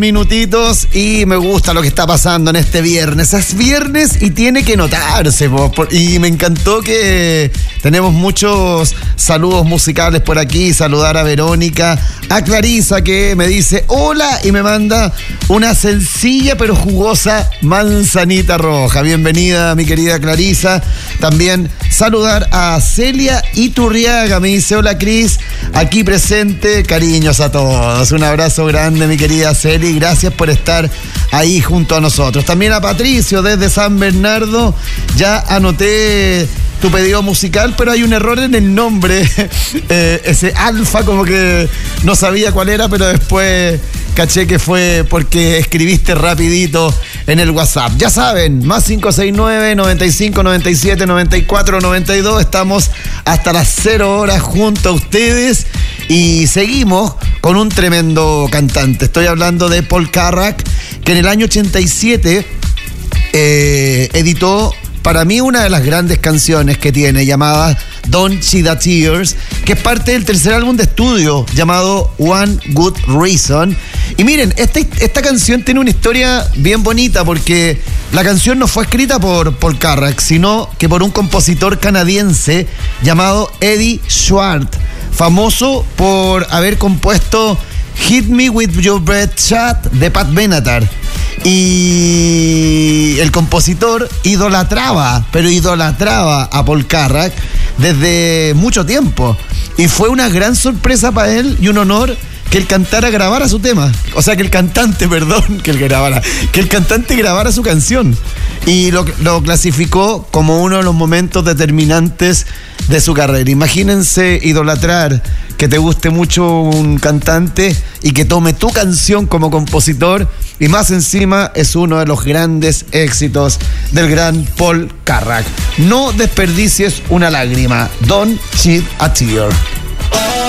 minutitos y me gusta lo que está pasando en este viernes. Es viernes y tiene que notarse, y me encantó que tenemos muchos saludos musicales por aquí. Saludar a Verónica, a Clarisa, que me dice hola y me manda una sencilla pero jugosa manzanita roja. Bienvenida, mi querida Clarisa. También saludar a Celia Iturriaga, me dice hola Cris, aquí presente, cariños a todos. Un abrazo grande, mi querida Celia. Gracias por estar ahí junto a nosotros. También a Patricio desde San Bernardo. Ya anoté tu pedido musical, pero hay un error en el nombre. Ese alfa como que no sabía cuál era, pero después caché que fue porque escribiste rapidito en el WhatsApp. Ya saben, más 569-95-97-94-92. Estamos hasta las 0 horas junto a ustedes y seguimos con un tremendo cantante. Estoy hablando de Paul Carrack, que en el año 87 editó para mí una de las grandes canciones que tiene, llamada Don't Shed a Tears, que es parte del tercer álbum de estudio llamado One Good Reason. Y miren, esta canción tiene una historia bien bonita, porque la canción no fue escrita por Paul Carrack, sino que por un compositor canadiense llamado Eddie Schwartz, famoso por haber compuesto Hit Me With Your Breath Chat de Pat Benatar. Y el compositor idolatraba a Paul Carrack desde mucho tiempo. Y fue una gran sorpresa para él y un honor que el cantante grabara su tema. O sea, que el cantante grabara su canción. Y lo clasificó como uno de los momentos determinantes de su carrera. Imagínense idolatrar, que te guste mucho un cantante y que tome tu canción como compositor, y más encima es uno de los grandes éxitos del gran Paul Carrack. No desperdicies una lágrima. Don't shed a tear.